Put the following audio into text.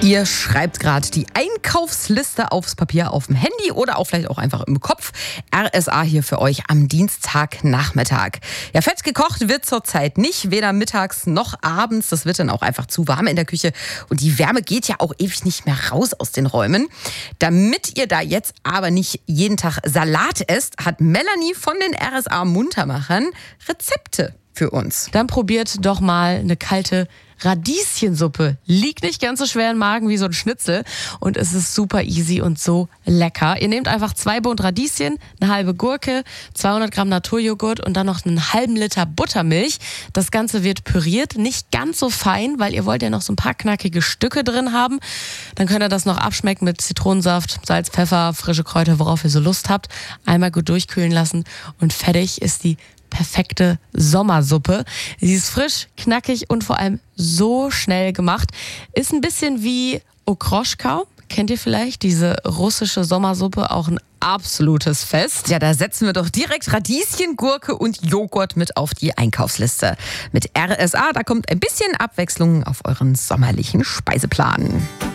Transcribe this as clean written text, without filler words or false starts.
Ihr schreibt gerade die Einkaufsliste aufs Papier auf dem Handy oder auch vielleicht auch einfach im Kopf. RSA hier für euch am Dienstagnachmittag. Ja, fett gekocht wird zurzeit nicht, weder mittags noch abends. Das wird dann auch einfach zu warm in der Küche. Und die Wärme geht ja auch ewig nicht mehr raus aus den Räumen. Damit ihr da jetzt aber nicht jeden Tag Salat esst, hat Melanie von den RSA Muntermachern Rezepte für uns. Dann probiert doch mal eine kalte Radieschensuppe. Liegt nicht ganz so schwer im Magen wie so ein Schnitzel und es ist super easy und so lecker. Ihr nehmt einfach 2 Bund Radieschen, eine halbe Gurke, 200 Gramm Naturjoghurt und dann noch einen halben Liter Buttermilch. Das Ganze wird püriert, nicht ganz so fein, weil ihr wollt ja noch so ein paar knackige Stücke drin haben. Dann könnt ihr das noch abschmecken mit Zitronensaft, Salz, Pfeffer, frische Kräuter, worauf ihr so Lust habt. Einmal gut durchkühlen lassen und fertig ist die perfekte Sommersuppe. Sie ist frisch, knackig und vor allem so schnell gemacht. Ist ein bisschen wie Okroschka. Kennt ihr vielleicht? Diese russische Sommersuppe, auch ein absolutes Fest. Ja, da setzen wir doch direkt Radieschen, Gurke und Joghurt mit auf die Einkaufsliste. Mit RSA, da kommt ein bisschen Abwechslung auf euren sommerlichen Speiseplan.